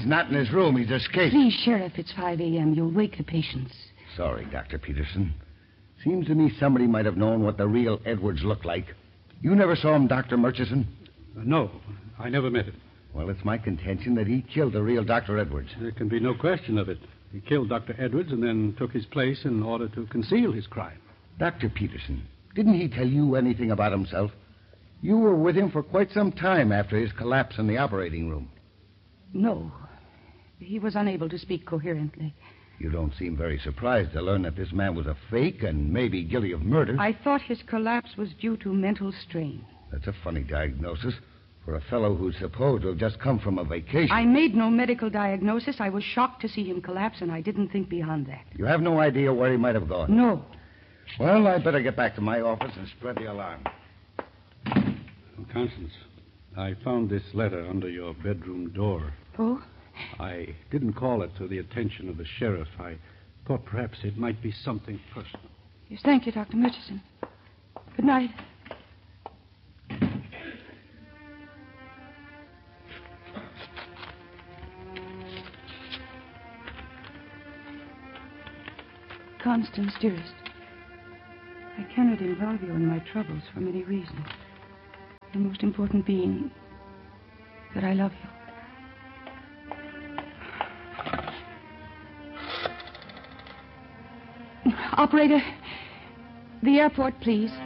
He's not in his room. He's escaped. Please, Sheriff, it's 5 a.m. You'll wake the patients. Sorry, Dr. Peterson. Seems to me somebody might have known what the real Edwards looked like. You never saw him, Dr. Murchison? No, I never met him. Well, it's my contention that he killed the real Dr. Edwards. There can be no question of it. He killed Dr. Edwards and then took his place in order to conceal his crime. Dr. Peterson, didn't he tell you anything about himself? You were with him for quite some time after his collapse in the operating room. No. He was unable to speak coherently. You don't seem very surprised to learn that this man was a fake and maybe guilty of murder. I thought his collapse was due to mental strain. That's a funny diagnosis for a fellow who's supposed to have just come from a vacation. I made no medical diagnosis. I was shocked to see him collapse, and I didn't think beyond that. You have no idea where he might have gone? No. Well, I'd better get back to my office and spread the alarm. Constance, I found this letter under your bedroom door. Oh? I didn't call it to the attention of the sheriff. I thought perhaps it might be something personal. Yes, thank you, Dr. Murchison. Good night. Constance, dearest, I cannot involve you in my troubles for many reasons. The most important being that I love you. Operator, the airport, please.